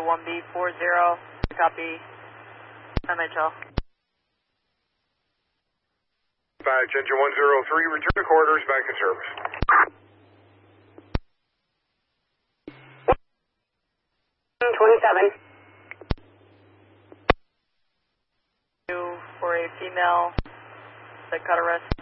1B40, copy, MHL. Dispatch, engine 103, return to quarters, back in service. 27. For a female that cut arrest.